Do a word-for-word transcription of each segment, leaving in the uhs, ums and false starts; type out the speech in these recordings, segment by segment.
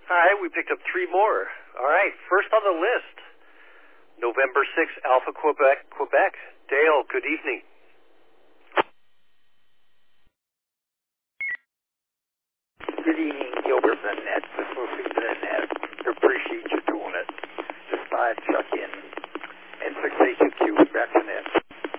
All right, we picked up three more. All right, first on the list, November sixth, Alpha Quebec, Quebec. Dale, good evening. Good evening, Gilbert and Annette. Just listening to Annette. Appreciate you doing it. Just thought I'd chuck in. N six eight two Q, back to Annette.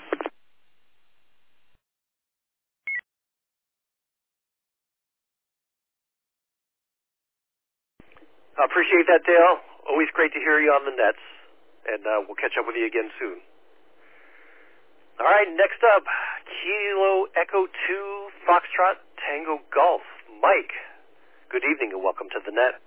I appreciate that, Dale. Always great to hear you on the nets, and uh, we'll catch up with you again soon. All right, next up, Kilo Echo two Foxtrot Tango Golf. Mike, good evening and welcome to the net.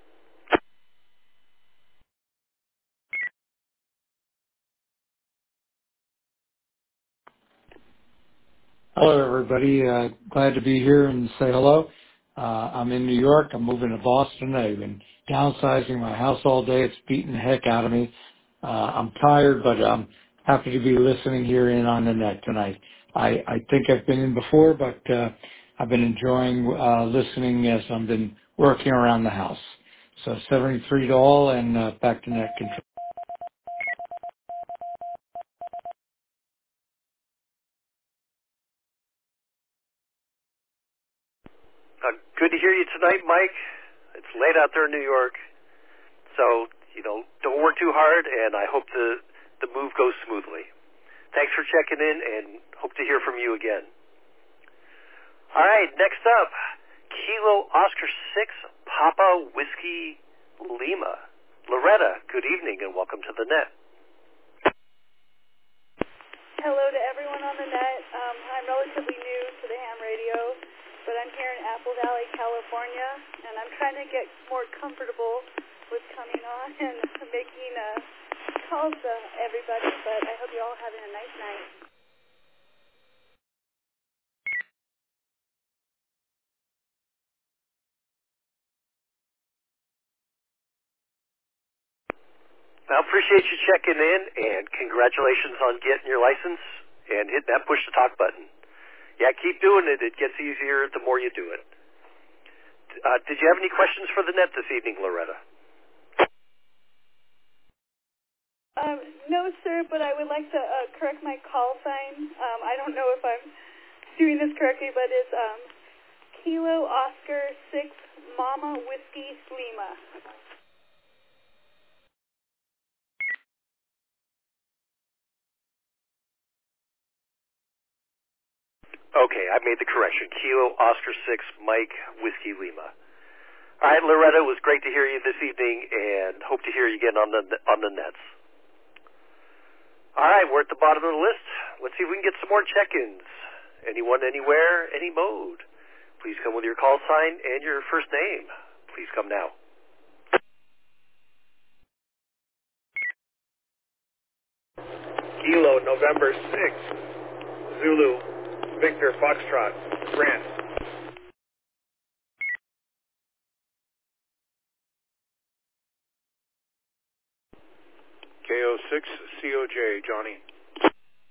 Hello, everybody. Uh, glad to be here and say hello. Uh, I'm in New York. I'm moving to Boston. I've been downsizing my house all day. It's beating the heck out of me. Uh, I'm tired, but I'm happy to be listening here in on the net tonight. I, I think I've been in before, but uh, I've been enjoying uh, listening as I've been working around the house. So seventy-three to all, and uh, back to net control. Uh, good to hear you tonight, Mike. It's late out there in New York, so, you know, don't work too hard, and I hope the, the move goes smoothly. Thanks for checking in, and hope to hear from you again. All right, next up, Kilo Oscar six Papa Whiskey Lima. Loretta, good evening, and welcome to the net. Hello to everyone on the net. Um, I'm relatively new to the ham radio, but I'm here in Apple Valley, California, and I'm trying to get more comfortable with coming on and making uh, calls to everybody, but I hope you're all having a nice night. I appreciate you checking in, and congratulations on getting your license and hitting that push-to-talk button. Yeah, keep doing it. It gets easier the more you do it. Uh, did you have any questions for the net this evening, Loretta? Um, no, sir, but I would like to uh, correct my call sign. Um, I don't know if I'm doing this correctly, but it's um, Kilo Oscar six Mama Whiskey Lima. Okay, I made the correction. Kilo Oscar six Mike Whiskey Lima. All right, Loretta, it was great to hear you this evening, and hope to hear you again on the on the nets. All right, we're at the bottom of the list. Let's see if we can get some more check-ins. Anyone, anywhere, any mode. Please come with your call sign and your first name. Please come now. Kilo, November sixth, Zulu, Victor, Foxtrot, Grant. K O six C O J, Johnny.